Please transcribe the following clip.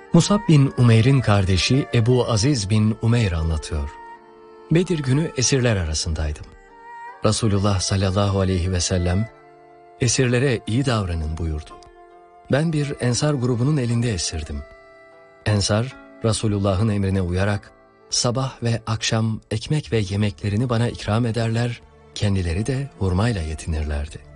Musab bin Umeyr'in kardeşi Ebu Aziz bin Umeyr anlatıyor. Bedir günü esirler arasındaydım. Resulullah sallallahu aleyhi ve sellem esirlere iyi davranın buyurdu. Ben bir ensar grubunun elinde esirdim. Ensar Resulullah'ın emrine uyarak sabah ve akşam ekmek ve yemeklerini bana ikram ederler, kendileri de hurmayla yetinirlerdi.